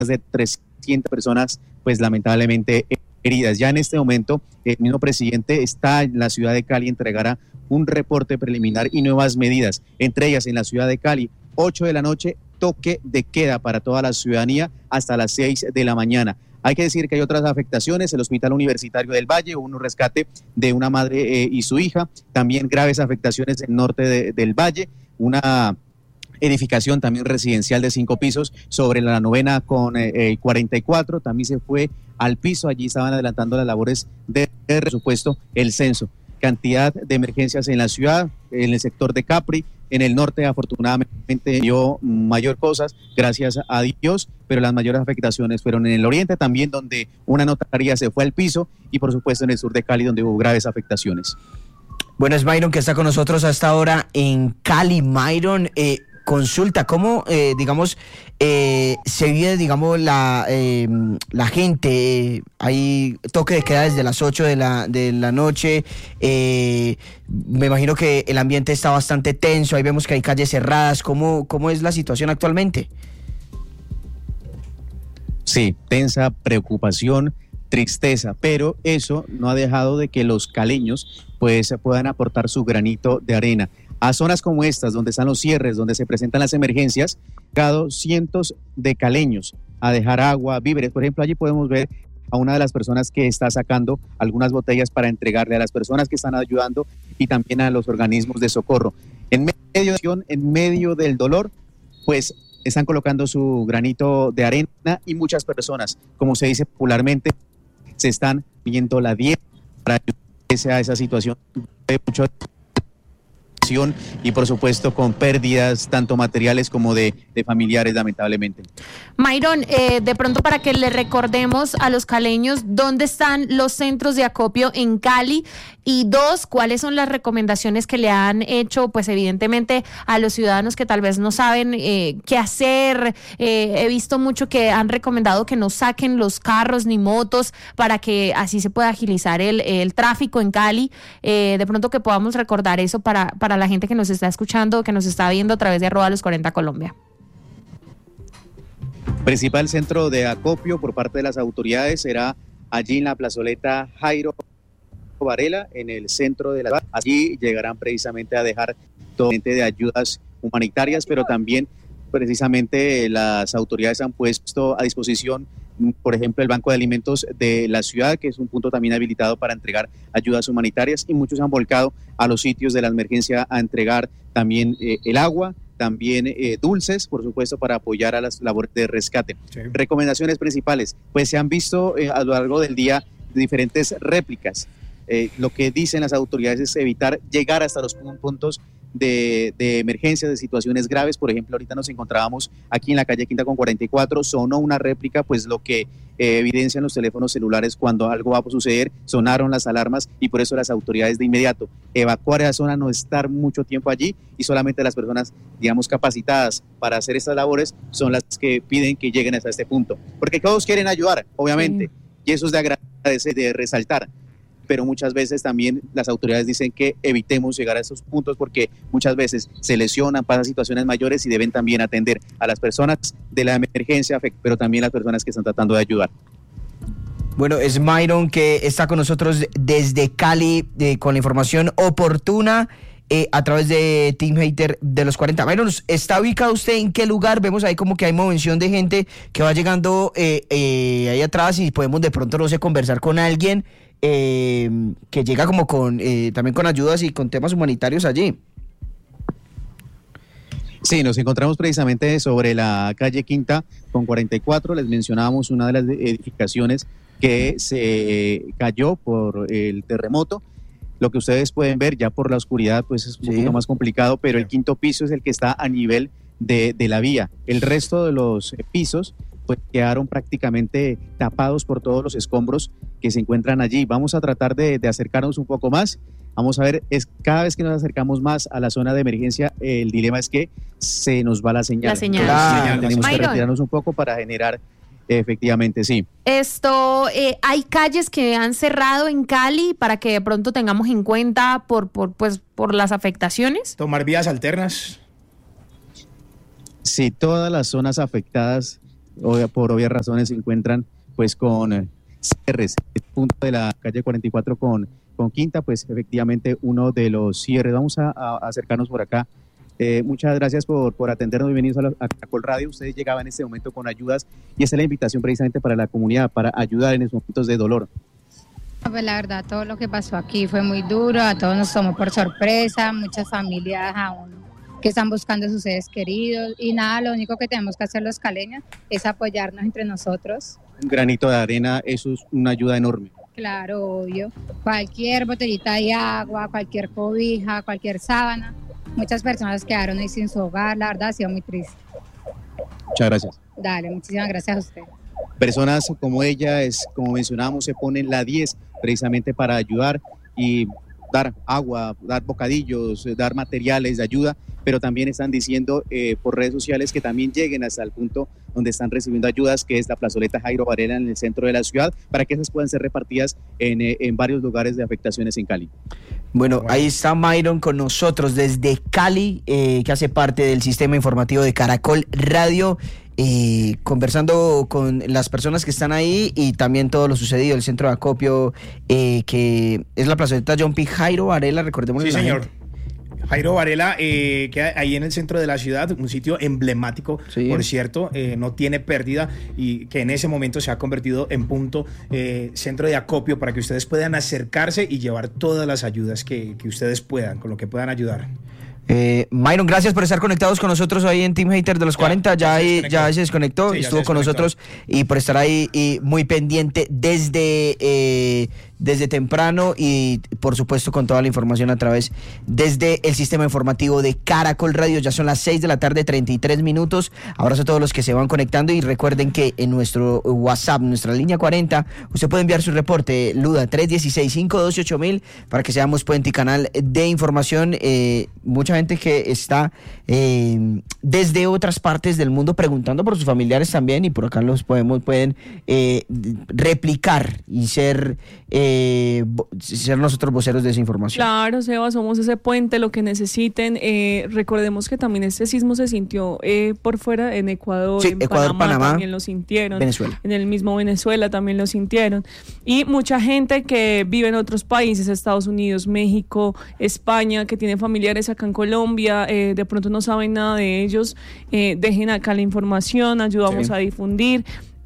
de 300 personas, pues lamentablemente heridas. Ya en este momento, el mismo presidente está en la ciudad de Cali, entregará un reporte preliminar y nuevas medidas, entre ellas en la ciudad de Cali, 8 de la noche, toque de queda para toda la ciudadanía hasta las 6 de la mañana. Hay que decir que hay otras afectaciones, el Hospital Universitario del Valle, un rescate de una madre y su hija, también graves afectaciones en el norte del Valle, una edificación también residencial de 5 pisos sobre la 9ª con 44, también se fue al piso, allí estaban adelantando las labores de presupuesto, el censo. Cantidad de emergencias en la ciudad, en el sector de Capri, en el norte afortunadamente dio mayor cosas, gracias a Dios, pero las mayores afectaciones fueron en el oriente también, donde una notaría se fue al piso, y por supuesto en el sur de Cali, donde hubo graves afectaciones. Bueno, es Myron que está con nosotros hasta ahora en Cali. Myron, consulta, ¿cómo, se vive, la gente? Hay toque de queda desde las 8 de la noche. Me imagino que el ambiente está bastante tenso. Ahí vemos que hay calles cerradas. ¿Cómo es la situación actualmente? Sí, tensa, preocupación, tristeza, pero eso no ha dejado de que los caleños pues puedan aportar su granito de arena. A zonas como estas, donde están los cierres, donde se presentan las emergencias, llegado cientos de caleños a dejar agua, víveres. Por ejemplo, allí podemos ver a una de las personas que está sacando algunas botellas para entregarle a las personas que están ayudando y también a los organismos de socorro. En medio del dolor, pues están colocando su granito de arena, y muchas personas, como se dice popularmente, se están viendo la dieta para ayudar a esa situación de mucho y por supuesto con pérdidas tanto materiales como de familiares, lamentablemente. Myron, de pronto para que le recordemos a los caleños dónde están los centros de acopio en Cali, y 2, cuáles son las recomendaciones que le han hecho, pues evidentemente a los ciudadanos que tal vez no saben qué hacer. He visto mucho que han recomendado que no saquen los carros ni motos para que así se pueda agilizar el tráfico en Cali. De pronto que podamos recordar eso para la gente que nos está escuchando, que nos está viendo a través de @los40 Colombia. Principal centro de acopio por parte de las autoridades será allí en la plazoleta Jairo Varela, en el centro de la ciudad. Allí llegarán precisamente a dejar todo de ayudas humanitarias, pero también precisamente las autoridades han puesto a disposición, por ejemplo, el Banco de Alimentos de la ciudad, que es un punto también habilitado para entregar ayudas humanitarias, y muchos han volcado a los sitios de la emergencia a entregar también el agua, también dulces, por supuesto, para apoyar a las labores de rescate. Sí. Recomendaciones principales, pues se han visto a lo largo del día diferentes réplicas. Lo que dicen las autoridades es evitar llegar hasta los puntos de emergencia, de situaciones graves. Por ejemplo, ahorita nos encontrábamos aquí en la calle Quinta con 44, sonó una réplica, pues lo que evidencian los teléfonos celulares cuando algo va a suceder, sonaron las alarmas, y por eso las autoridades de inmediato evacuar esa zona, no estar mucho tiempo allí, y solamente las personas, digamos, capacitadas para hacer estas labores son las que piden que lleguen hasta este punto, porque todos quieren ayudar, obviamente, sí. Y eso es de agradecer, de resaltar, pero muchas veces también las autoridades dicen que evitemos llegar a esos puntos porque muchas veces se lesionan, pasan situaciones mayores, y deben también atender a las personas de la emergencia, pero también a las personas que están tratando de ayudar. Bueno, es Myron que está con nosotros desde Cali con la información oportuna a través de Team Hater de los 40. Myron, ¿está ubicado usted en qué lugar? Vemos ahí como que hay movención de gente que va llegando ahí atrás, y podemos de pronto, no sé, conversar con alguien que llega como también con ayudas y con temas humanitarios allí. Sí, nos encontramos precisamente sobre la calle Quinta con 44. Les mencionábamos una de las edificaciones que se cayó por el terremoto. Lo que ustedes pueden ver ya por la oscuridad, pues es un poquito más complicado, pero el 5º piso es el que está a nivel de la vía. El resto de los pisos pues quedaron prácticamente tapados por todos los escombros que se encuentran allí. Vamos a tratar de acercarnos un poco más. Vamos a ver, cada vez que nos acercamos más a la zona de emergencia, el dilema es que se nos va la señal. La señal. Tenemos que retirarnos un poco para generar, efectivamente, sí. Hay calles que han cerrado en Cali para que de pronto tengamos en cuenta por las afectaciones. Tomar vías alternas. Sí, todas las zonas afectadas por obvias razones se encuentran pues con cierres. El punto de la calle 44 con Quinta, pues efectivamente uno de los cierres. Vamos a acercarnos por acá. Muchas gracias por atendernos. Bienvenidos a Caracol Radio. Ustedes llegaban en este momento con ayudas y esta es la invitación precisamente para la comunidad, para ayudar en esos momentos de dolor. Pues la verdad, todo lo que pasó aquí fue muy duro, a todos nos tomó por sorpresa, muchas familias aún que están buscando a sus seres queridos y nada, lo único que tenemos que hacer los caleños es apoyarnos entre nosotros. Un granito de arena, eso es una ayuda enorme. Claro, obvio. Cualquier botellita de agua, cualquier cobija, cualquier sábana. Muchas personas quedaron ahí sin su hogar, la verdad ha sido muy triste. Muchas gracias. Dale, muchísimas gracias a usted. Personas como ella, como mencionábamos, se ponen la 10 precisamente para ayudar y dar agua, dar bocadillos, dar materiales de ayuda, pero también están diciendo por redes sociales que también lleguen hasta el punto donde están recibiendo ayudas, que es la plazoleta Jairo Varela en el centro de la ciudad, para que esas puedan ser repartidas en varios lugares de afectaciones en Cali. Bueno, ahí está Myron con nosotros desde Cali, que hace parte del sistema informativo de Caracol Radio, conversando con las personas que están ahí y también todo lo sucedido, el centro de acopio, que es la plazoleta John P. Jairo Varela, recordemos. Sí, señor. Jairo Varela queda ahí en el centro de la ciudad, un sitio emblemático, sí. Por cierto, no tiene pérdida y que en ese momento se ha convertido en punto centro de acopio para que ustedes puedan acercarse y llevar todas las ayudas que ustedes puedan, con lo que puedan ayudar. Myron, gracias por estar conectados con nosotros ahí en Team Hater de los 40. Ya se desconectó, sí, estuvo con nosotros y por estar ahí y muy pendiente desde temprano y por supuesto con toda la información a través desde el sistema informativo de Caracol Radio. Ya son las 6 de la tarde, 33 minutos. Abrazo a todos los que se van conectando y recuerden que en nuestro WhatsApp, nuestra línea 40, usted puede enviar su reporte, Luda 316-512-8000, para que seamos puente y canal de información. Mucha gente que está desde otras partes del mundo preguntando por sus familiares también y por acá los pueden replicar y ser nosotros voceros de esa información. Claro, Seba, somos ese puente, lo que necesiten. Recordemos que también este sismo se sintió por fuera en Ecuador, sí, en Ecuador, Panamá, también lo sintieron. Venezuela. En el mismo Venezuela también lo sintieron. Y mucha gente que vive en otros países, Estados Unidos, México, España, que tiene familiares acá en Colombia, de pronto no saben nada de ellos, dejen acá la información, ayudamos a difundir.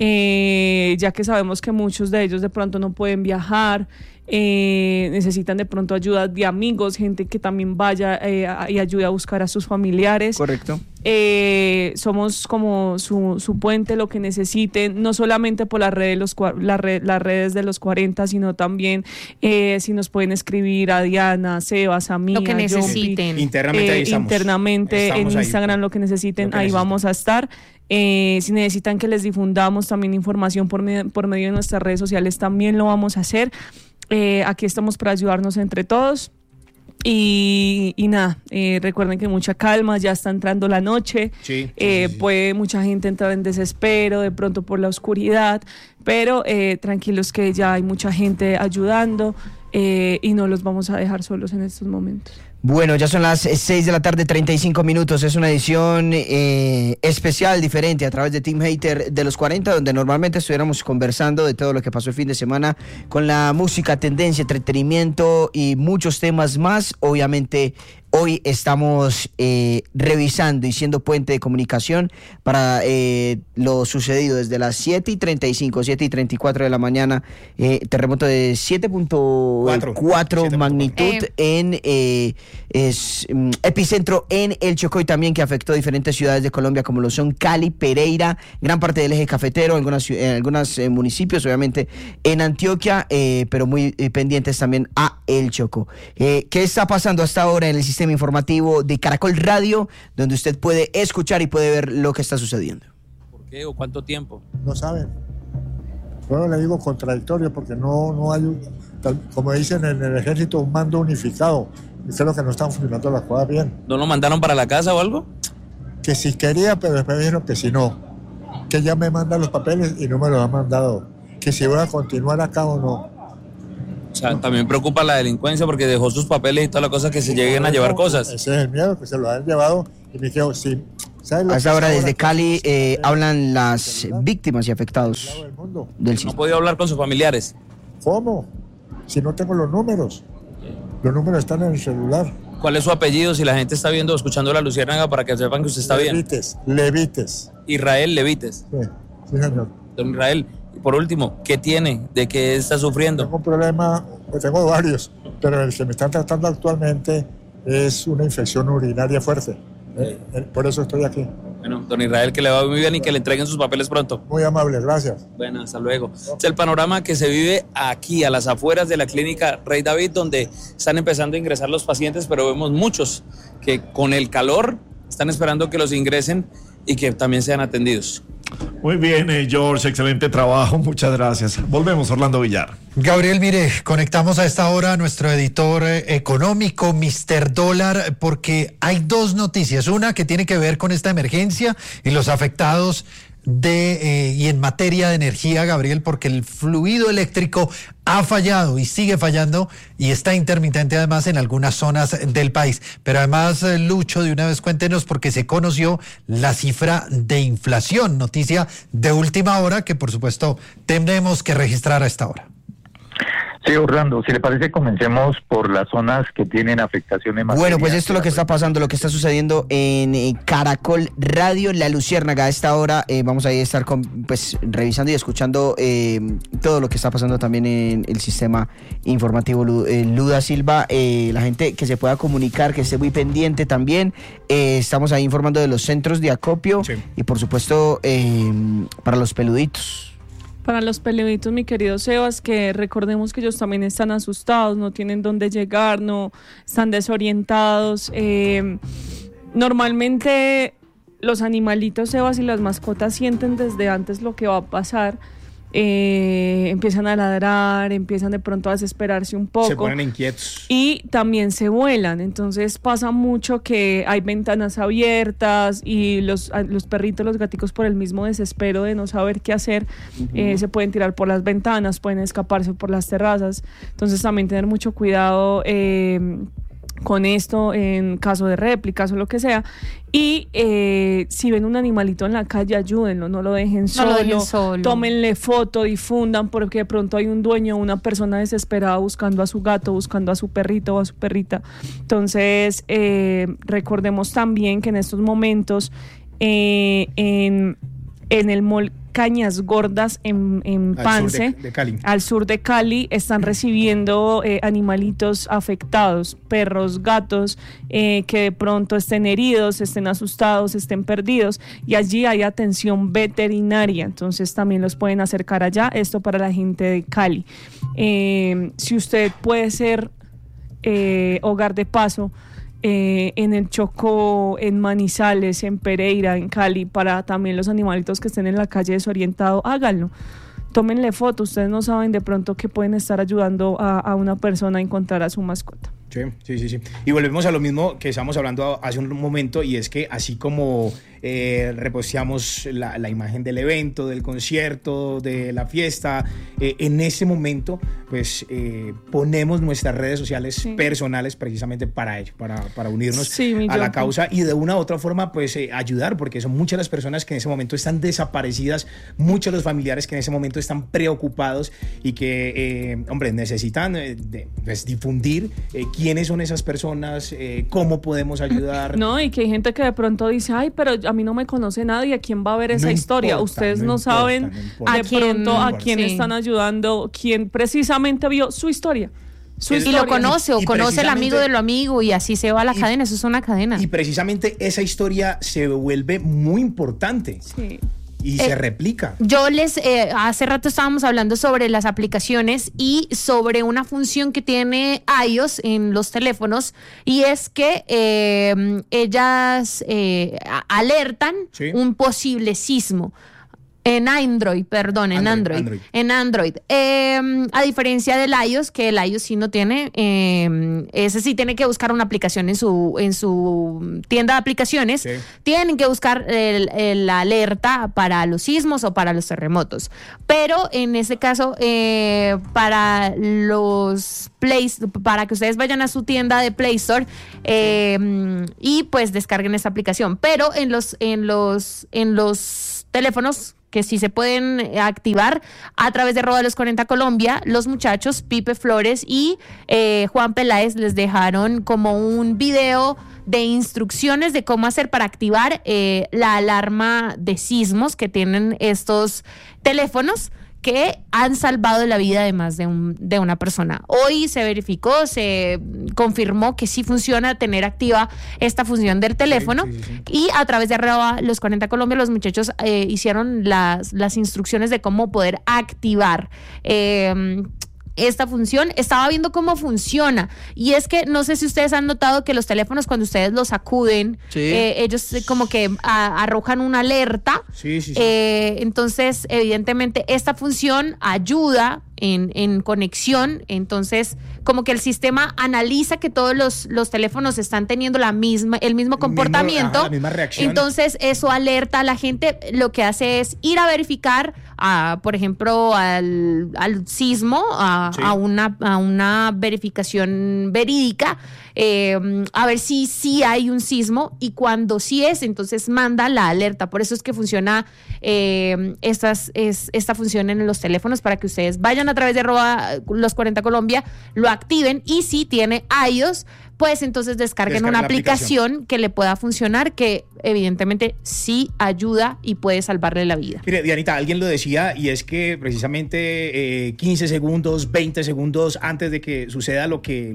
Ya que sabemos que muchos de ellos de pronto no pueden viajar, necesitan de pronto ayuda de amigos, gente que también vaya y ayude a buscar a sus familiares. Correcto. Somos como su puente, lo que necesiten, no solamente por las redes de los 40, sino también si nos pueden escribir a Diana, Sebas, a mí, lo que necesiten. Internamente en Instagram, lo que necesiten, ahí vamos a estar. Si necesitan que les difundamos también información por medio de nuestras redes sociales, también lo vamos a hacer. Aquí estamos para ayudarnos entre todos. Y nada, recuerden que mucha calma, ya está entrando la noche, sí. Puede mucha gente entrar en desespero de pronto por la oscuridad, pero tranquilos que ya hay mucha gente ayudando y no los vamos a dejar solos en estos momentos. Bueno, ya son las 6 de la tarde, 35 minutos. Es una edición especial, diferente, a través de Team Hater de los 40, donde normalmente estuviéramos conversando de todo lo que pasó el fin de semana con la música, tendencia, entretenimiento y muchos temas más. Obviamente, hoy estamos revisando y siendo puente de comunicación para lo sucedido desde las 7:35, 7:34 de la mañana. Terremoto de 7.4 magnitud en epicentro en el Chocó y también que afectó diferentes ciudades de Colombia como lo son Cali, Pereira, gran parte del eje cafetero, algunos municipios, obviamente en Antioquia, pero muy pendientes también a el Chocó. ¿Qué está pasando hasta ahora en el sistema informativo de Caracol Radio, donde usted puede escuchar y puede ver lo que está sucediendo? ¿Por qué o cuánto tiempo? No saben. Bueno, le digo contradictorio porque no hay, como dicen en el ejército, un mando unificado. Y creo que no están funcionando las cosas bien. ¿No lo mandaron para la casa o algo? Que si quería, pero después me dijeron que si no. Que ya me mandan los papeles y no me los han mandado. Que si voy a continuar acá o no. O sea, también preocupa la delincuencia porque dejó sus papeles y todas las cosas que se lleguen a llevar cosas. Ese es el miedo, que se lo han llevado. Y me dijeron, si A esta hora desde Cali hablan las víctimas y afectados del sismo. ¿No ha podido hablar con sus familiares? ¿Cómo? Si no tengo los números. Los números están en el celular. ¿Cuál es su apellido si la gente está viendo o escuchando La Luciérnaga para que sepan que usted está bien? Levites. Israel Levites. Sí, señor. Don Israel, y por último, ¿qué tiene? ¿De qué está sufriendo? Tengo un problema, tengo varios, pero el que me están tratando actualmente es una infección urinaria fuerte. Por eso estoy aquí. Bueno, don Israel, que le va muy bien y que le entreguen sus papeles pronto. Muy amable, gracias. Bueno, hasta luego. Es el panorama que se vive aquí, a las afueras de la clínica Rey David, donde están empezando a ingresar los pacientes, pero vemos muchos que con el calor están esperando que los ingresen y que también sean atendidos. Muy bien, George, excelente trabajo, muchas gracias. Volvemos, Orlando Villar. Gabriel, mire, conectamos a esta hora a nuestro editor económico, Mr. Dólar, porque hay dos noticias. Una que tiene que ver con esta emergencia y los afectados y en materia de energía, Gabriel, porque el fluido eléctrico ha fallado y sigue fallando y está intermitente además en algunas zonas del país. Pero además, Lucho, de una vez cuéntenos, porque se conoció la cifra de inflación, noticia de última hora que por supuesto tenemos que registrar a esta hora. Sí, Orlando, si le parece, comencemos por las zonas que tienen afectaciones más. Bueno, pues esto es lo que está pasando, lo que está sucediendo en Caracol Radio La Luciérnaga. A esta hora vamos a estar revisando y escuchando todo lo que está pasando también en el sistema informativo. Luda Silva, la gente que se pueda comunicar, que esté muy pendiente también. Estamos ahí informando de los centros de acopio, sí, y por supuesto para los peluditos. Para los peluditos, mi querido Sebas, que recordemos que ellos también están asustados, no tienen dónde llegar, no están desorientados. Normalmente los animalitos, Sebas, y las mascotas sienten desde antes lo que va a pasar. Empiezan a ladrar, empiezan de pronto a desesperarse un poco. Se ponen inquietos. Y también se vuelan, entonces pasa mucho que hay ventanas abiertas y los perritos, los gaticos, por el mismo desespero de no saber qué hacer, se pueden tirar por las ventanas, pueden escaparse por las terrazas. Entonces también tener mucho cuidado con esto en caso de réplicas o lo que sea. Y si ven un animalito en la calle, ayúdenlo, no lo dejen solo, tómenle foto, difundan, porque de pronto hay un dueño, una persona desesperada buscando a su gato, buscando a su perrito o a su perrita. Entonces recordemos también que en estos momentos en el mall Cañas Gordas en Pance, al sur de Cali, están recibiendo animalitos afectados, perros, gatos, que de pronto estén heridos, estén asustados, estén perdidos, y allí hay atención veterinaria, entonces también los pueden acercar allá. Esto para la gente de Cali. Si usted puede ser hogar de paso en el Chocó, en Manizales, en Pereira, en Cali, para también los animalitos que estén en la calle desorientados, háganlo. Tómenle fotos, ustedes no saben de pronto que pueden estar ayudando a una persona a encontrar a su mascota. Sí. Y volvemos a lo mismo que estábamos hablando hace un momento, y es que así como reposteamos la imagen del evento, del concierto, de la fiesta, en ese momento pues ponemos nuestras redes sociales personales precisamente para ello, para unirnos a la causa y de una u otra forma pues ayudar, porque son muchas las personas que en ese momento están desaparecidas, muchos los familiares que en ese momento están preocupados y que necesitan pues, difundir quiénes son esas personas, cómo podemos ayudar. No, y que hay gente que de pronto dice, ay, pero a mí no me conoce nadie, ¿a quién va a ver esa historia? Ustedes no saben de pronto a quién están ayudando, quién precisamente vio su historia. Y lo conoce o conoce el amigo de lo amigo y así se va la cadena, eso es una cadena. Y precisamente esa historia se vuelve muy importante. Sí. Y se replica. Yo hace rato estábamos hablando sobre las aplicaciones y sobre una función que tiene iOS en los teléfonos, y es que ellas alertan un posible sismo. En Android. En Android. A diferencia del iOS, que el iOS sí no tiene, ese sí tiene que buscar una aplicación en su tienda de aplicaciones. Sí. Tienen que buscar la alerta para los sismos o para los terremotos. Pero en ese caso, para que ustedes vayan a su tienda de Play Store y pues descarguen esta aplicación. Pero en los teléfonos que sí se pueden activar a través de Roda los 40 Colombia, los muchachos Pipe Flores y Juan Peláez les dejaron como un video de instrucciones de cómo hacer para activar la alarma de sismos que tienen estos teléfonos, que han salvado la vida de más de una persona. Hoy se verificó, se confirmó que sí funciona tener activa esta función del teléfono, sí. Y a través de los 40 Colombia los muchachos hicieron las instrucciones de cómo poder activar esta función. Estaba viendo cómo funciona, y es que no sé si ustedes han notado que los teléfonos, cuando ustedes los sacuden, sí, ellos como que arrojan una alerta. Sí. Entonces, evidentemente, esta función ayuda en conexión. Entonces, como que el sistema analiza que todos los teléfonos están teniendo el mismo comportamiento, la misma reacción. Entonces, eso alerta a la gente. Lo que hace es ir a verificar, por ejemplo, al sismo, sí, a una verificación verídica, a ver si sí hay un sismo, y cuando sí es, entonces manda la alerta. Por eso es que funciona esta función en los teléfonos, para que ustedes vayan a través de los 40 Colombia, lo activen, y si tiene iOS, pues entonces descarguen una aplicación que le pueda funcionar, que evidentemente sí ayuda y puede salvarle la vida. Mire, Dianita, alguien lo decía, y es que precisamente 15 segundos, 20 segundos antes de que suceda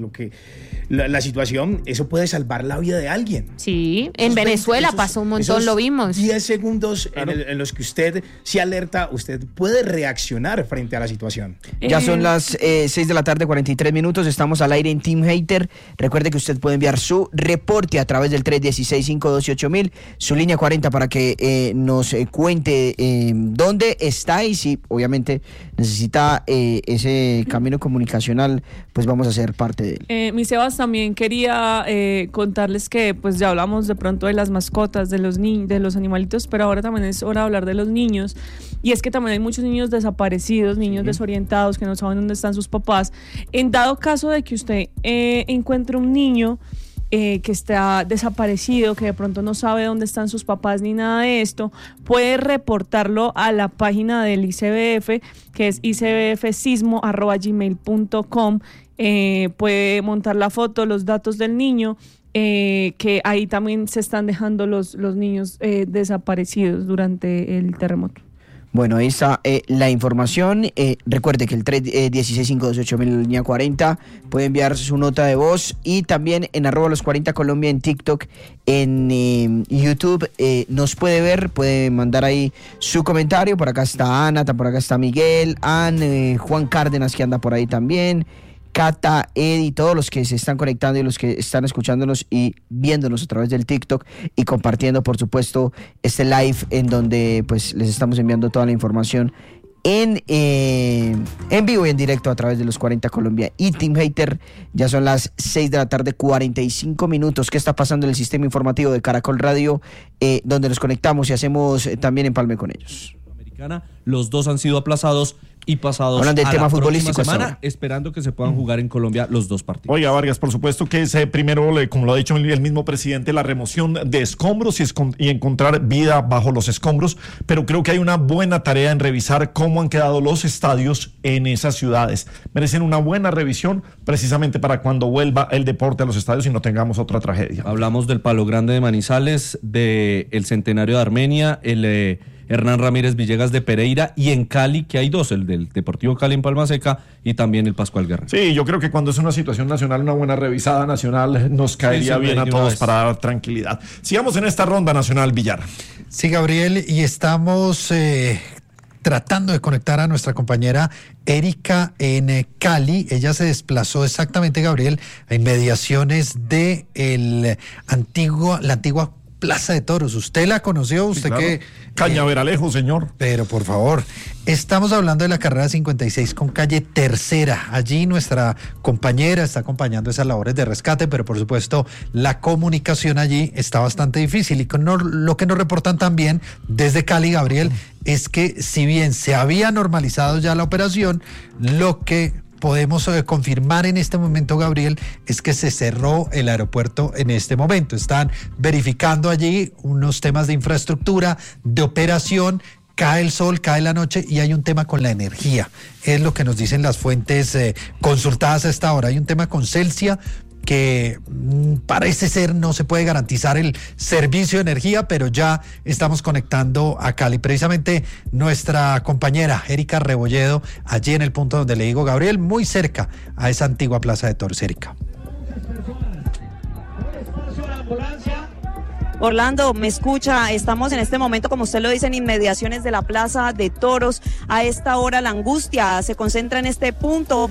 la situación, eso puede salvar la vida de alguien. Sí, en Venezuela pasó un montón, lo vimos. 10 segundos, claro, en los que usted se alerta, usted puede reaccionar frente a la situación. Ya son las 6 de la tarde, 43 minutos, estamos al aire en Team Hater. Recuerde que usted puede enviar su reporte a través del 316-512-8000, su línea 40, para que nos cuente dónde está, y si obviamente necesita ese camino comunicacional, pues vamos a ser parte de él. Mi Sebas, también quería contarles que pues ya hablamos de pronto de las mascotas, de los animalitos, pero ahora también es hora de hablar de los niños. Y es que también hay muchos niños desaparecidos, niños desorientados, que no saben dónde están sus papás. En dado caso de que usted encuentre un niño que está desaparecido, que de pronto no sabe dónde están sus papás ni nada de esto, puede reportarlo a la página del ICBF, que es icbfsismo@gmail.com. Puede montar la foto, los datos del niño, que ahí también se están dejando los niños desaparecidos durante el terremoto. Bueno, ahí está la información. Recuerde que el 316-512-8000, línea 40, puede enviar su nota de voz, y también en @los 40 Colombia, en TikTok, en YouTube, nos puede ver, puede mandar ahí su comentario. Por acá está Ana, por acá está Miguel, Juan Cárdenas, que anda por ahí también, Cata, Eddie, todos los que se están conectando y los que están escuchándonos y viéndonos a través del TikTok, y compartiendo, por supuesto, este live en donde pues les estamos enviando toda la información en vivo y en directo a través de los 40 Colombia y Team Hater. Ya son las 6 de la tarde, 45 minutos. ¿Qué está pasando en el sistema informativo de Caracol Radio, donde nos conectamos y hacemos también empalme con ellos? Los dos han sido aplazados y pasados del a tema la futbolístico próxima semana, esperando que se puedan jugar en Colombia los dos partidos. Oiga, Vargas, por supuesto que es primero, como lo ha dicho el mismo presidente, la remoción de escombros y encontrar vida bajo los escombros, pero creo que hay una buena tarea en revisar cómo han quedado los estadios en esas ciudades. Merecen una buena revisión, precisamente para cuando vuelva el deporte a los estadios y no tengamos otra tragedia. Hablamos del Palo Grande de Manizales, del Centenario de Armenia, el Hernán Ramírez Villegas de Pereira, y en Cali, que hay dos, el del Deportivo Cali en Palma Seca y también el Pascual Guerrero. Sí, yo creo que cuando es una situación nacional, una buena revisada nacional nos caería bien a todos para dar tranquilidad. Sigamos en esta ronda nacional, Villar. Sí, Gabriel, y estamos tratando de conectar a nuestra compañera Erika en Cali. Ella se desplazó exactamente, Gabriel, a inmediaciones de la antigua Plaza de Toros. ¿Usted la conoció? ¿Usted claro. que Cañaveralejo, señor. Pero por favor, estamos hablando de la carrera 56 con calle Tercera. Allí nuestra compañera está acompañando esas labores de rescate, pero por supuesto la comunicación allí está bastante difícil. Y lo que nos reportan también desde Cali, Gabriel, es que si bien se había normalizado ya la operación, lo que podemos confirmar en este momento, Gabriel, es que se cerró el aeropuerto en este momento. Están verificando allí unos temas de infraestructura, de operación. Cae el sol, cae la noche y hay un tema con la energía. Es lo que nos dicen las fuentes consultadas a esta hora. Hay un tema con Celsia que parece ser no se puede garantizar el servicio de energía, pero ya estamos conectando a Cali. Precisamente nuestra compañera Erika Rebolledo, allí en el punto donde le digo, Gabriel, muy cerca a esa antigua Plaza de Toros. Erika. Orlando, ¿me escucha? Estamos en este momento, como usted lo dice, en inmediaciones de la Plaza de Toros. A esta hora la angustia se concentra en este punto.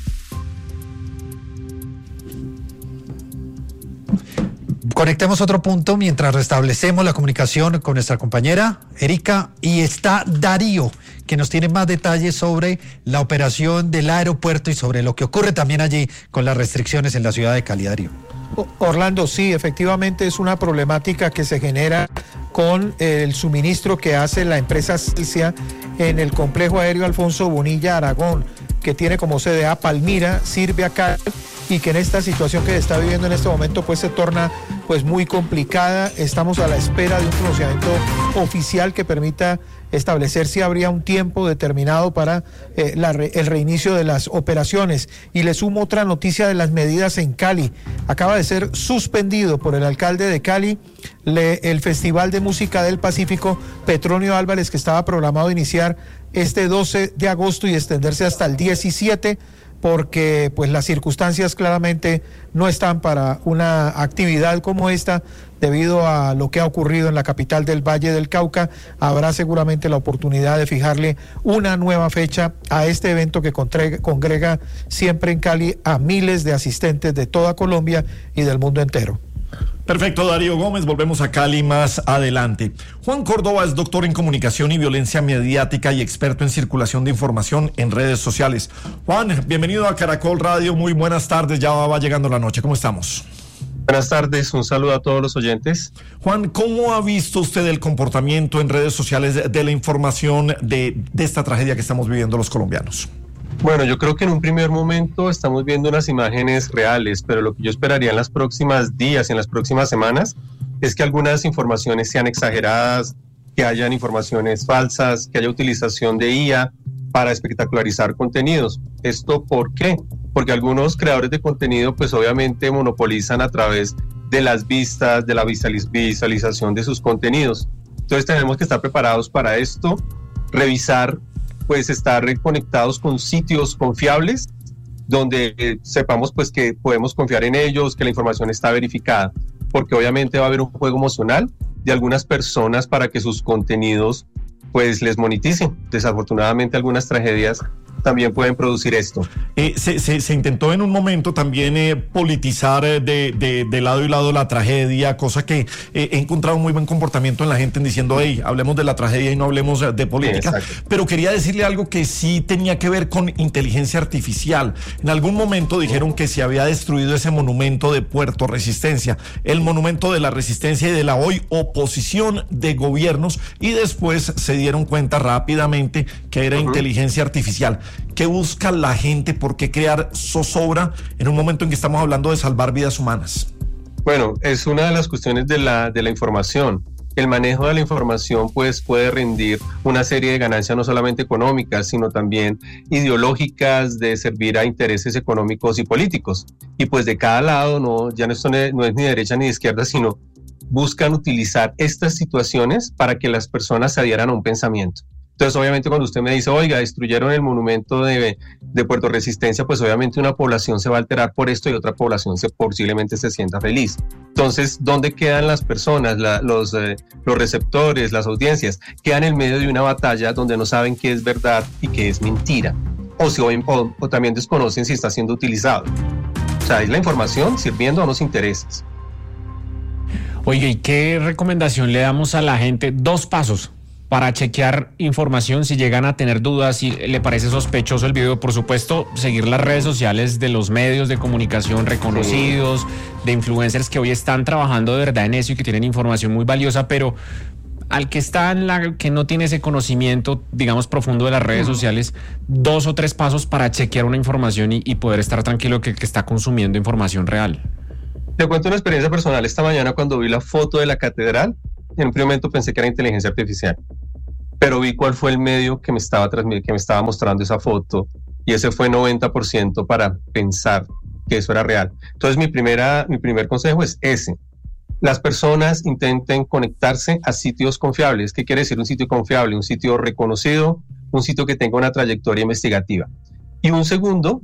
Conectemos otro punto mientras restablecemos la comunicación con nuestra compañera Erika, y está Darío, que nos tiene más detalles sobre la operación del aeropuerto y sobre lo que ocurre también allí con las restricciones en la ciudad de Cali. Darío. Orlando, sí, efectivamente es una problemática que se genera con el suministro que hace la empresa Celsia en el complejo aéreo Alfonso Bonilla Aragón, que tiene como sede a Palmira, sirve a Cali, y que en esta situación que se está viviendo en este momento pues se torna pues muy complicada. Estamos a la espera de un pronunciamiento oficial que permita establecer si habría un tiempo determinado para el reinicio de las operaciones. Y le sumo otra noticia de las medidas en Cali. Acaba de ser suspendido por el alcalde de Cali el Festival de Música del Pacífico Petronio Álvarez, que estaba programado a iniciar este 12 de agosto y extenderse hasta el 17, porque pues las circunstancias claramente no están para una actividad como esta. Debido a lo que ha ocurrido en la capital del Valle del Cauca, habrá seguramente la oportunidad de fijarle una nueva fecha a este evento que congrega siempre en Cali a miles de asistentes de toda Colombia y del mundo entero. Perfecto, Darío Gómez, volvemos a Cali más adelante. Juan Córdoba es doctor en comunicación y violencia mediática y experto en circulación de información en redes sociales. Juan, bienvenido a Caracol Radio, muy buenas tardes, ya va llegando la noche, ¿cómo estamos? Buenas tardes, un saludo a todos los oyentes. Juan, ¿cómo ha visto usted el comportamiento en redes sociales de la información de esta tragedia que estamos viviendo los colombianos? Bueno, yo creo que en un primer momento estamos viendo unas imágenes reales, pero lo que yo esperaría en los próximos días, en las próximas semanas, es que algunas informaciones sean exageradas, que hayan informaciones falsas, que haya utilización de IA para espectacularizar contenidos. ¿Esto por qué? Porque algunos creadores de contenido pues obviamente monopolizan a través de las vistas, de la visualización de sus contenidos. Entonces tenemos que estar preparados para esto, revisar, pues estar conectados con sitios confiables donde sepamos pues que podemos confiar en ellos, que la información está verificada, porque obviamente va a haber un juego emocional de algunas personas para que sus contenidos pues les moneticen. Desafortunadamente algunas tragedias también pueden producir esto. Se intentó en un momento también politizar de lado y lado la tragedia, cosa que he encontrado muy buen comportamiento en la gente en diciendo, hey, hablemos de la tragedia y no hablemos de política. Pero quería decirle algo que sí tenía que ver con inteligencia artificial. En algún momento dijeron que se había destruido ese monumento de Puerto Resistencia, el monumento de la resistencia y de la hoy oposición de gobiernos, y después se dieron cuenta rápidamente que era inteligencia artificial. ¿Qué busca la gente? ¿Por qué crear zozobra en un momento en que estamos hablando de salvar vidas humanas? Bueno, es una de las cuestiones de la información. El manejo de la información pues puede rendir una serie de ganancias no solamente económicas, sino también ideológicas, de servir a intereses económicos y políticos. Y pues de cada lado, ya esto no es ni derecha ni izquierda, sino buscan utilizar estas situaciones para que las personas se adhieran a un pensamiento. Entonces, obviamente, cuando usted me dice, oiga, destruyeron el monumento de Puerto Resistencia, pues obviamente una población se va a alterar por esto y otra población posiblemente se sienta feliz. Entonces, ¿dónde quedan las personas, los receptores, las audiencias? Quedan en medio de una batalla donde no saben qué es verdad y qué es mentira. O también desconocen si está siendo utilizado. O sea, es la información sirviendo a unos intereses. Oye, ¿y qué recomendación le damos a la gente? 2 pasos para chequear información si llegan a tener dudas, si le parece sospechoso el video. Por supuesto, seguir las redes sociales de los medios de comunicación reconocidos, de influencers que hoy están trabajando de verdad en eso y que tienen información muy valiosa, pero al que está que no tiene ese conocimiento, digamos, profundo de las redes sociales, 2 o 3 pasos para chequear una información y poder estar tranquilo que está consumiendo información real. Te cuento una experiencia personal. Esta mañana, cuando vi la foto de la catedral, en un primer momento pensé que era inteligencia artificial, pero vi cuál fue el medio que me estaba mostrando esa foto, y ese fue 90% para pensar que eso era real. Entonces mi primer consejo es ese. Las personas intenten conectarse a sitios confiables. ¿Qué quiere decir un sitio confiable? Un sitio reconocido, un sitio que tenga una trayectoria investigativa. Y un segundo,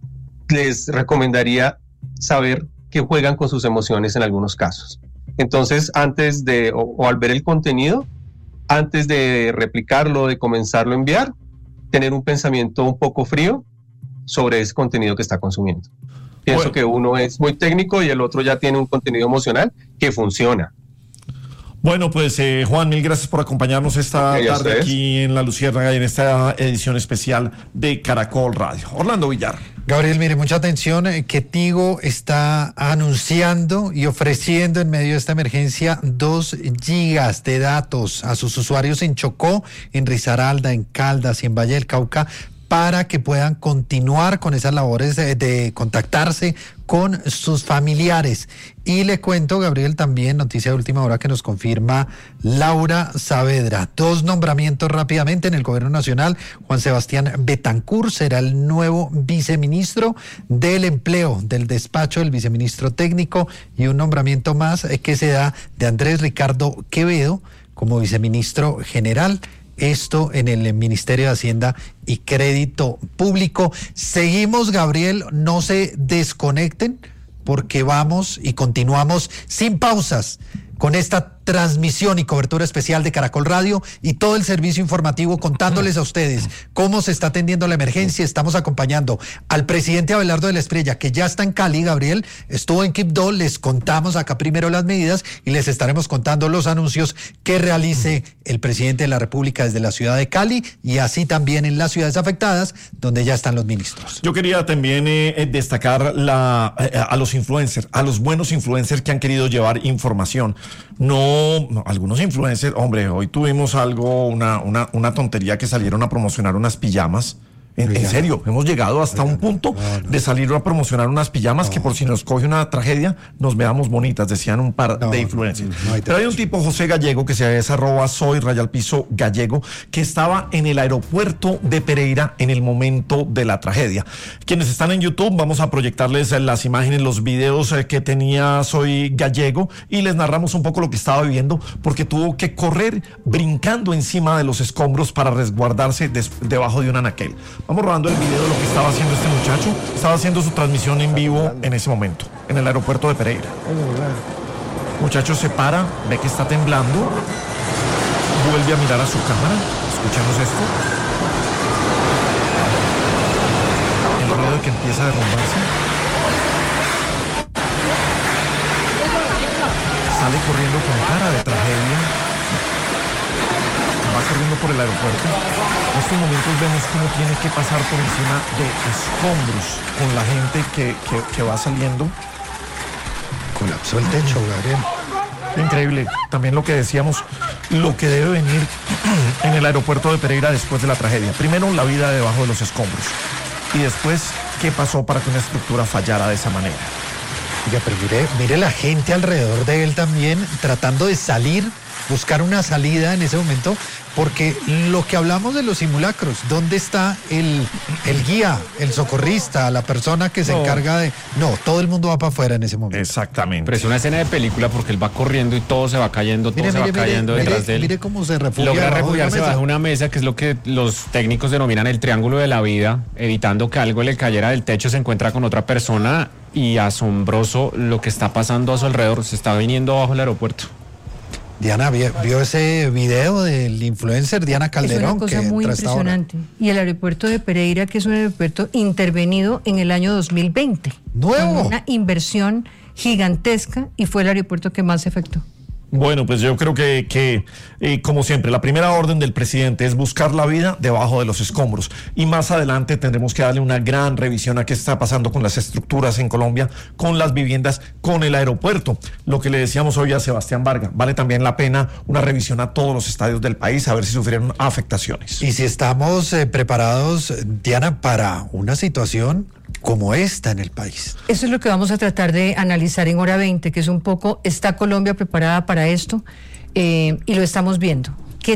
les recomendaría saber que juegan con sus emociones en algunos casos. Entonces, antes de, o al ver el contenido, antes de replicarlo, de comenzarlo a enviar, tener un pensamiento un poco frío sobre ese contenido que está consumiendo. Pienso que uno es muy técnico y el otro ya tiene un contenido emocional que funciona. Bueno, pues Juan, mil gracias por acompañarnos esta tarde aquí en La Luciérnaga y en esta edición especial de Caracol Radio. Orlando Villar. Gabriel, mire, mucha atención, que Tigo está anunciando y ofreciendo en medio de esta emergencia 2 gigas de datos a sus usuarios en Chocó, en Risaralda, en Caldas y en Valle del Cauca, para que puedan continuar con esas labores de contactarse con sus familiares. Y le cuento, Gabriel, también noticia de última hora que nos confirma Laura Saavedra. 2 nombramientos rápidamente en el Gobierno Nacional. Juan Sebastián Betancur será el nuevo viceministro del Empleo del despacho del viceministro técnico, y un nombramiento más que se da de Andrés Ricardo Quevedo como viceministro general. Esto en el Ministerio de Hacienda y Crédito Público. Seguimos, Gabriel, no se desconecten porque vamos y continuamos sin pausas con esta transmisión y cobertura especial de Caracol Radio y todo el servicio informativo, contándoles a ustedes cómo se está atendiendo la emergencia. Estamos acompañando al presidente Abelardo de la Espriella, que ya está en Cali, Gabriel, estuvo en Quibdó. Les contamos acá primero las medidas y les estaremos contando los anuncios que realice el presidente de la República desde la ciudad de Cali, y así también en las ciudades afectadas donde ya están los ministros. Yo quería también destacar a los influencers, a los buenos influencers que han querido llevar información. No, algunos influencers, hombre, hoy tuvimos una tontería, que salieron a promocionar unas pijamas. En serio, hemos llegado hasta un punto de salir a promocionar unas pijamas que por si nos coge una tragedia, nos veamos bonitas, decían un par de influencers. Pero hay un tipo, José Gallego, que se es @soy_gallego, que estaba en el aeropuerto de Pereira en el momento de la tragedia. Quienes están en YouTube, vamos a proyectarles las imágenes, los videos que tenía Soy Gallego, y les narramos un poco lo que estaba viviendo, porque tuvo que correr brincando encima de los escombros para resguardarse debajo de un anaquel. Vamos rodando el video de lo que estaba haciendo este muchacho. Estaba haciendo su transmisión en vivo en ese momento, en el aeropuerto de Pereira. El muchacho se para, ve que está temblando, vuelve a mirar a su cámara. Escuchemos esto. El ruido de que empieza a derrumbarse. Sale corriendo con cara de tragedia. Va corriendo por el aeropuerto. En estos momentos vemos cómo tiene que pasar por encima de escombros con la gente que va saliendo. Colapsó el techo, Gabriel. Increíble. También lo que decíamos, lo que debe venir en el aeropuerto de Pereira después de la tragedia. Primero, la vida debajo de los escombros. Y después, ¿qué pasó para que una estructura fallara de esa manera? Oiga, pero mire la gente alrededor de él también tratando de salir, buscar una salida en ese momento, porque lo que hablamos de los simulacros, ¿dónde está el guía, el socorrista, la persona que se encarga de...? No, todo el mundo va para afuera en ese momento. Exactamente. Pero es una escena de película, porque él va corriendo y todo se va cayendo, cayendo detrás de él. Mire cómo se refugia. Logra refugiarse bajo una mesa, que es lo que los técnicos denominan el triángulo de la vida, evitando que algo le cayera del techo. Se encuentra con otra persona y asombroso lo que está pasando a su alrededor. Se está viniendo abajo el aeropuerto. Diana, ¿vio ese video del influencer Diana Calderón? Es una cosa muy impresionante. Y el aeropuerto de Pereira, que es un aeropuerto intervenido en el año 2020. ¡Nuevo! Con una inversión gigantesca y fue el aeropuerto que más se afectó. Bueno, pues yo creo que como siempre, la primera orden del presidente es buscar la vida debajo de los escombros. Y más adelante tendremos que darle una gran revisión a qué está pasando con las estructuras en Colombia, con las viviendas, con el aeropuerto. Lo que le decíamos hoy a Sebastián Vargas, vale también la pena una revisión a todos los estadios del país, a ver si sufrieron afectaciones. Y si estamos preparados, Diana, para una situación como esta en el país. Eso es lo que vamos a tratar de analizar en Hora 20, que es un poco, ¿está Colombia preparada para esto? Y lo estamos viendo. ¿Qué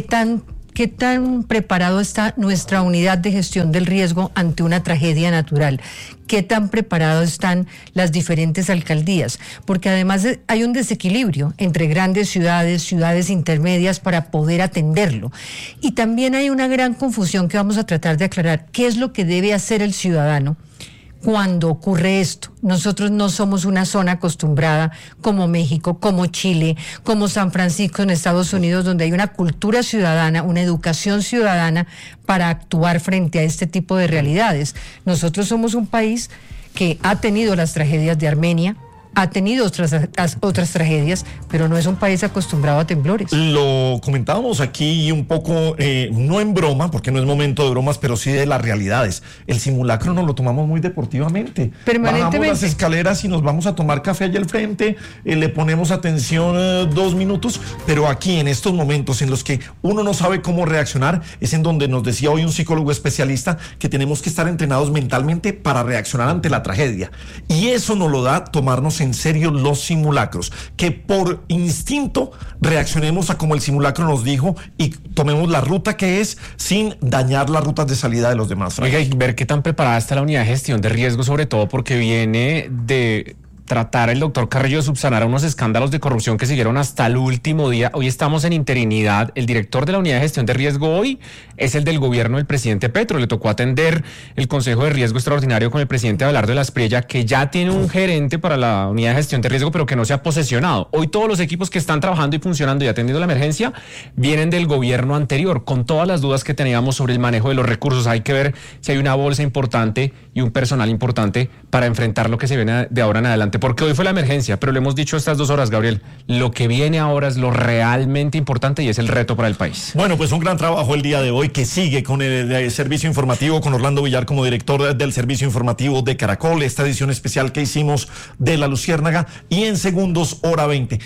tan preparado está nuestra unidad de gestión del riesgo ante una tragedia natural? ¿Qué tan preparados están las diferentes alcaldías? Porque además hay un desequilibrio entre grandes ciudades, ciudades intermedias para poder atenderlo. Y también hay una gran confusión que vamos a tratar de aclarar. ¿Qué es lo que debe hacer el ciudadano cuando ocurre esto? Nosotros no somos una zona acostumbrada como México, como Chile, como San Francisco en Estados Unidos, donde hay una cultura ciudadana, una educación ciudadana para actuar frente a este tipo de realidades. Nosotros somos un país que ha tenido las tragedias de Armenia, ha tenido otras tragedias, pero no es un país acostumbrado a temblores. Lo comentábamos aquí un poco, no en broma, porque no es momento de bromas, pero sí de las realidades. El simulacro nos lo tomamos muy deportivamente. Permanentemente. Bajamos las escaleras y nos vamos a tomar café allá al frente, le ponemos atención 2 minutos, pero aquí en estos momentos en los que uno no sabe cómo reaccionar, es en donde nos decía hoy un psicólogo especialista que tenemos que estar entrenados mentalmente para reaccionar ante la tragedia. Y eso nos lo da tomarnos en serio los simulacros, que por instinto reaccionemos a como el simulacro nos dijo y tomemos la ruta que es sin dañar las rutas de salida de los demás. Oiga, y ver qué tan preparada está la unidad de gestión de riesgo, sobre todo porque viene de tratar el doctor Carrillo de subsanar unos escándalos de corrupción que siguieron hasta el último día. Hoy estamos en interinidad. El director de la unidad de gestión de riesgo hoy es el del gobierno del presidente Petro. Le tocó atender el Consejo de Riesgo Extraordinario con el presidente Abelardo de la Espriella, que ya tiene un gerente para la unidad de gestión de riesgo, pero que no se ha posesionado. Hoy todos los equipos que están trabajando y funcionando y atendiendo la emergencia vienen del gobierno anterior, con todas las dudas que teníamos sobre el manejo de los recursos. Hay que ver si hay una bolsa importante y un personal importante para enfrentar lo que se viene de ahora en adelante. Porque hoy fue la emergencia, pero lo hemos dicho estas 2 horas, Gabriel, lo que viene ahora es lo realmente importante y es el reto para el país. Bueno, pues un gran trabajo el día de hoy que sigue con el servicio informativo, con Orlando Villar como director del servicio informativo de Caracol, esta edición especial que hicimos de La Luciérnaga, y en segundos, Hora 20.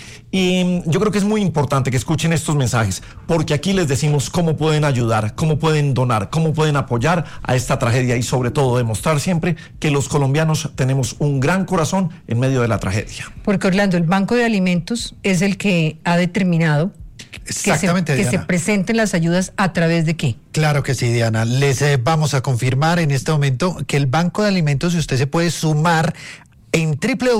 Y yo creo que es muy importante que escuchen estos mensajes, porque aquí les decimos cómo pueden ayudar, cómo pueden donar, cómo pueden apoyar a esta tragedia y sobre todo demostrar siempre que los colombianos tenemos un gran corazón en medio de la tragedia. Porque, Orlando, el Banco de Alimentos es el que ha determinado que se presenten las ayudas a través de qué. Claro que sí, Diana. Les vamos a confirmar en este momento que el Banco de Alimentos, usted se puede sumar en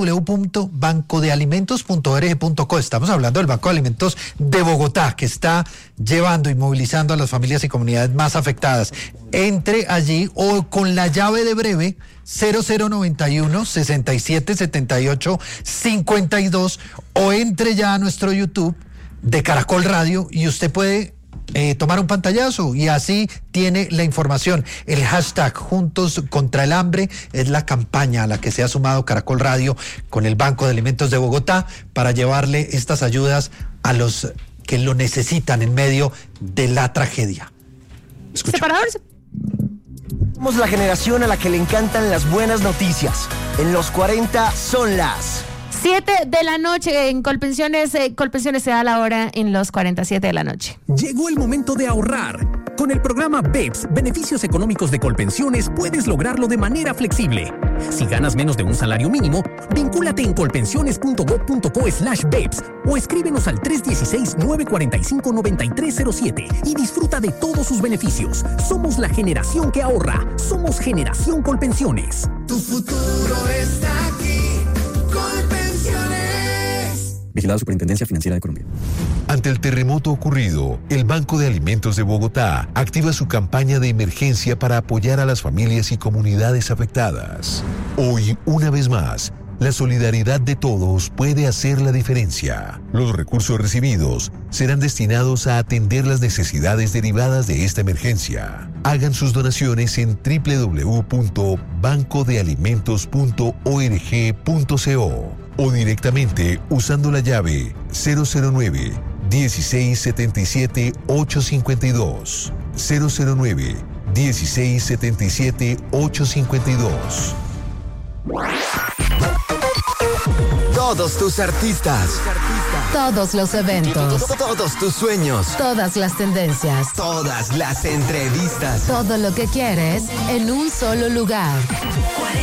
www.bancodealimentos.org.co. Estamos hablando del Banco de Alimentos de Bogotá, que está llevando y movilizando a las familias y comunidades más afectadas. Entre allí o con la llave de breve 0091 67 78 52 o entre ya a nuestro YouTube de Caracol Radio y usted puede tomar un pantallazo y así tiene la información. El hashtag Juntos contra el Hambre es la campaña a la que se ha sumado Caracol Radio con el Banco de Alimentos de Bogotá para llevarle estas ayudas a los que lo necesitan en medio de la tragedia. Separadores. Somos la generación a la que le encantan las buenas noticias. En los 40 son las 7 de la noche en Colpensiones. Colpensiones se da la hora en los 47 de la noche. Llegó el momento de ahorrar. Con el programa BEPS, Beneficios Económicos de Colpensiones, puedes lograrlo de manera flexible. Si ganas menos de un salario mínimo, vincúlate en colpensiones.gov.co/BEPS o escríbenos al 316-945-9307 y disfruta de todos sus beneficios. Somos la generación que ahorra. Somos Generación Colpensiones. Tu futuro está aquí. Vigilado Superintendencia Financiera de Colombia. Ante el terremoto ocurrido, el Banco de Alimentos de Bogotá activa su campaña de emergencia para apoyar a las familias y comunidades afectadas. Hoy, una vez más, la solidaridad de todos puede hacer la diferencia. Los recursos recibidos serán destinados a atender las necesidades derivadas de esta emergencia. Hagan sus donaciones en www.bancodealimentos.org.co o directamente usando la llave 009 1677 852. 009 1677 852. Todos tus artistas. Todos los eventos. Todos tus sueños. Todas las tendencias. Todas las entrevistas. Todo lo que quieres en un solo lugar.